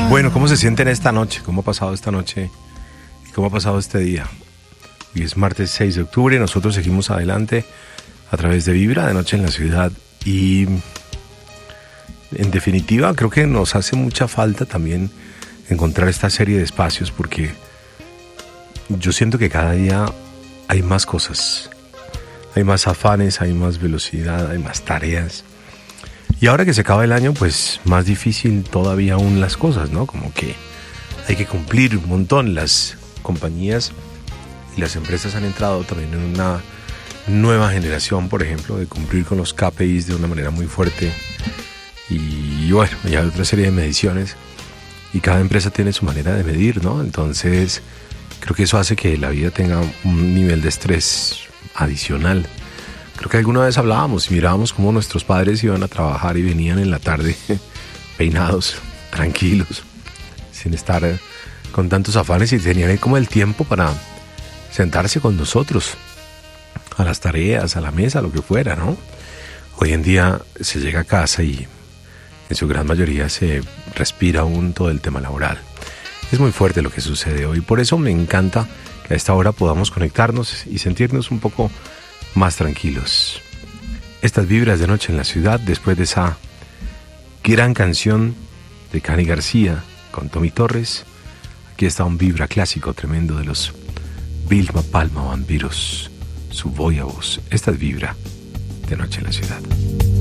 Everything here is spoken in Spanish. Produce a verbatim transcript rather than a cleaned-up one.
Bueno, ¿cómo se sienten esta noche? ¿Cómo ha pasado esta noche? ¿Y cómo ha pasado este día? Hoy es martes seis de octubre, nosotros seguimos adelante a través de Vibra, de Noche en la Ciudad. Y en definitiva creo que nos hace mucha falta también encontrar esta serie de espacios, porque yo siento que cada día hay más cosas, hay más afanes, hay más velocidad, hay más tareas. Y ahora que se acaba el año, pues más difícil todavía aún las cosas, ¿no? Como que hay que cumplir un montón. Las compañías y las empresas han entrado también en una nueva generación, por ejemplo, de cumplir con los K P Is de una manera muy fuerte. Y bueno, ya hay otra serie de mediciones y cada empresa tiene su manera de medir, ¿no? Entonces creo que eso hace que la vida tenga un nivel de estrés adicional. Creo que alguna vez hablábamos y mirábamos cómo nuestros padres iban a trabajar y venían en la tarde peinados, tranquilos, sin estar con tantos afanes, y tenían ahí como el tiempo para sentarse con nosotros a las tareas, a la mesa, lo que fuera, ¿no? Hoy en día se llega a casa y en su gran mayoría se respira aún todo el tema laboral. Es muy fuerte lo que sucede hoy, por eso me encanta que a esta hora podamos conectarnos y sentirnos un poco más tranquilos. Estas vibras de Noche en la Ciudad, después de esa gran canción de Cani García con Tommy Torres, aquí está un vibra clásico tremendo de los Vilma Palma Vampiros, su voz a voz. Esta es Vibra de Noche en la Ciudad.